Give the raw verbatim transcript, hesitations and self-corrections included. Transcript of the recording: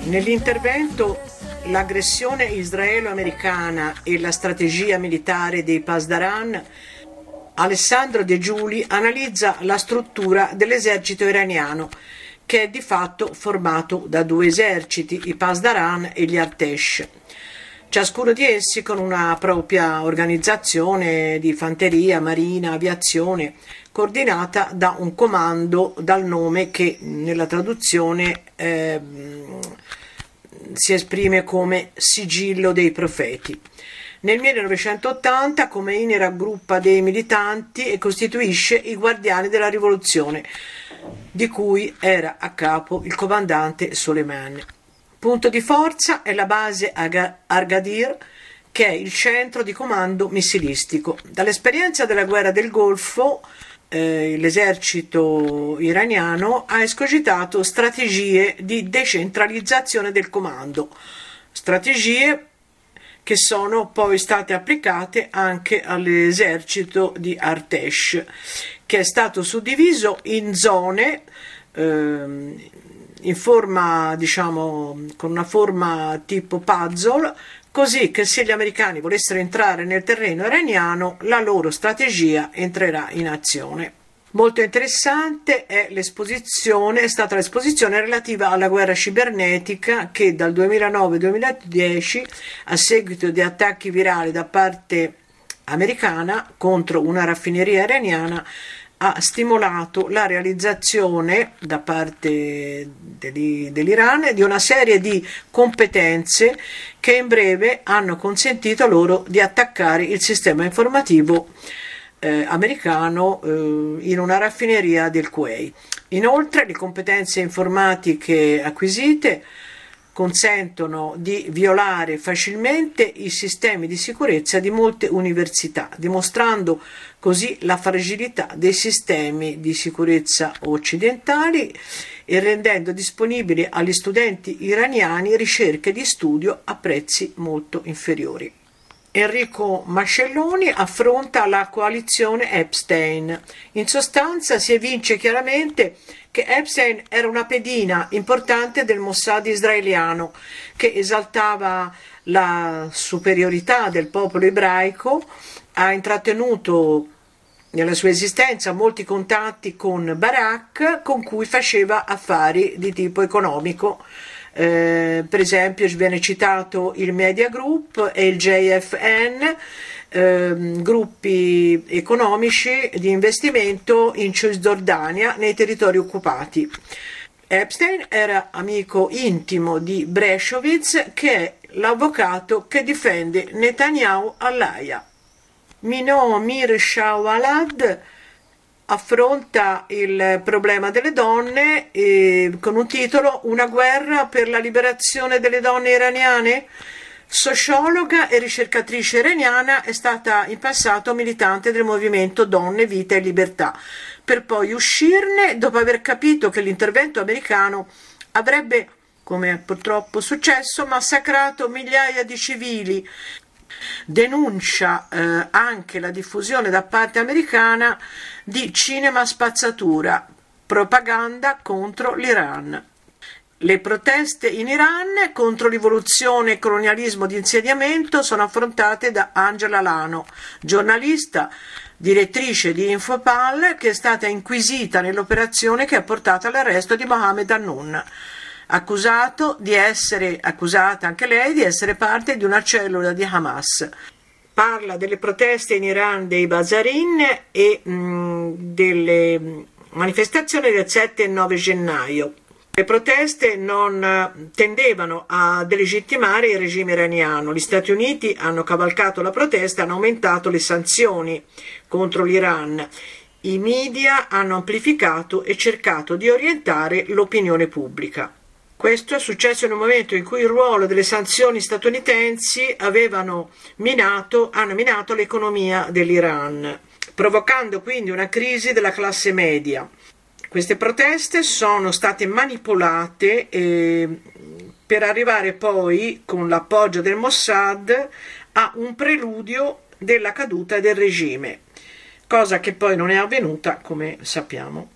Nell'intervento L'aggressione israelo-americana e la strategia militare dei Pasdaran, Alessandro De Giuli analizza la struttura dell'esercito iraniano, che è di fatto formato da due eserciti, i Pasdaran e gli Artesh, ciascuno di essi con una propria organizzazione di fanteria, marina, aviazione, coordinata da un comando dal nome che nella traduzione eh, si esprime come Sigillo dei Profeti. Nel millenovecentottanta Khomeini raggruppa dei militanti e costituisce i Guardiani della Rivoluzione, di cui era a capo il comandante Soleimani. Punto di forza è la base Agadir, che è il centro di comando missilistico. Dall'esperienza della guerra del Golfo, eh, l'esercito iraniano ha escogitato strategie di decentralizzazione del comando, strategie che sono poi state applicate anche all'esercito di Artesh, che è stato suddiviso in zone eh, in forma, diciamo, con una forma tipo puzzle, così che se gli americani volessero entrare nel terreno iraniano, la loro strategia entrerà in azione. Molto interessante è l'esposizione, è stata l'esposizione relativa alla guerra cibernetica che dal duemilanove duemiladieci, a seguito di attacchi virali da parte americana contro una raffineria iraniana, ha stimolato la realizzazione da parte dell'Iran di una serie di competenze che in breve hanno consentito loro di attaccare il sistema informativo eh, americano eh, in una raffineria del Kuwait. Inoltre, le competenze informatiche acquisite consentono di violare facilmente i sistemi di sicurezza di molte università, dimostrando così la fragilità dei sistemi di sicurezza occidentali e rendendo disponibili agli studenti iraniani ricerche di studio a prezzi molto inferiori. Enrico Mascelloni affronta la coalizione Epstein. In sostanza si evince chiaramente che Epstein era una pedina importante del Mossad israeliano che esaltava la superiorità del popolo ebraico, ha intrattenuto nella sua esistenza molti contatti con Barak, con cui faceva affari di tipo economico. Eh, per esempio viene citato il Media Group e il J F N, eh, gruppi economici di investimento in Cisgiordania, nei territori occupati. Epstein era amico intimo di Breshkovich, che è l'avvocato che difende Netanyahu all'Aia. Minot Mir-Shawalad affronta il problema delle donne eh, con un titolo Una guerra per la liberazione delle donne iraniane. Sociologa e ricercatrice iraniana, è stata in passato militante del movimento Donne, Vita e Libertà, per poi uscirne dopo aver capito che l'intervento americano avrebbe, come purtroppo successo, massacrato migliaia di civili. Denuncia eh, anche la diffusione da parte americana di cinema spazzatura, propaganda contro l'Iran. Le proteste in Iran contro rivoluzione e colonialismo di insediamento sono affrontate da Angela Lano, giornalista, direttrice di Infopal, che è stata inquisita nell'operazione che ha portato all'arresto di Mohammed Hannoun, accusato di essere, accusata anche lei di essere parte di una cellula di Hamas. Parla delle proteste in Iran dei Bazarin e mh, delle manifestazioni del sette e nove gennaio. Le proteste non tendevano a delegittimare il regime iraniano. Gli Stati Uniti hanno cavalcato la protesta e hanno aumentato le sanzioni contro l'Iran. I media hanno amplificato e cercato di orientare l'opinione pubblica. Questo è successo in un momento in cui il ruolo delle sanzioni statunitensi avevano minato, hanno minato l'economia dell'Iran, provocando quindi una crisi della classe media. Queste proteste sono state manipolate eh, per arrivare poi, con l'appoggio del Mossad, a un preludio della caduta del regime, cosa che poi non è avvenuta, come sappiamo.